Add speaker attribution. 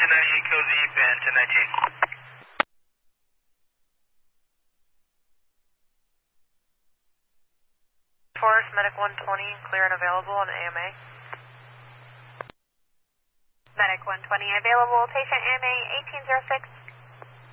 Speaker 1: 1098 Cozy, band 1019.
Speaker 2: Forest Medic 120, clear and available on AMA.
Speaker 3: Medic 120 available, patient AMA